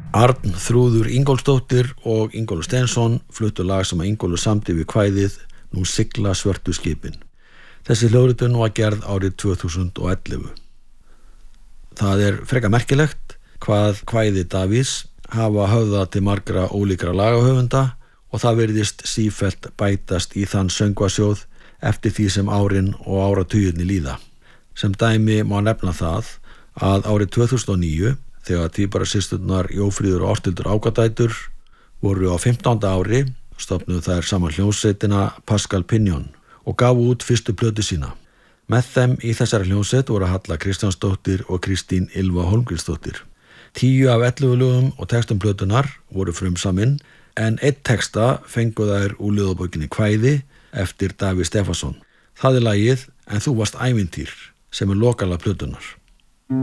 Arnþrúður Ingólfsdóttir og Ingólfur Steinsson fluttu lag sem að Ingólfur samdi við kvæðið Nú sigla svörtu skipin. Þessi hljóðritun var gerð árið 2011. Það frekar merkilegt hvað kvæði Davíðs hafa höfðað til margra ólíkra lagahöfunda og það virðist sífellt bætast í þann söngvasjóð eftir því sem árin og áratugirnir líða. Sem dæmi má nefna það að árið 2009 þegar tvíburasysturnar Jófríður og Ásthildur Ágadætur voru á 15. ári stofnuðu þær saman hljómsveitina Pascal Pignon og gafu út fyrstu plötu sína. Með þeim í þessari hljómsveit voru Halla Kristjánsdóttir og Kristín Ylva Hólmgrímsdóttir. 10 af 11 lögum og textum plötunar voru frumsamin en einn texta fengu þær úr ljóðabókinni Kvæði eftir Davíð Stefánsson. Það lagið En þú varst ævintýr sem lokalag plötunar.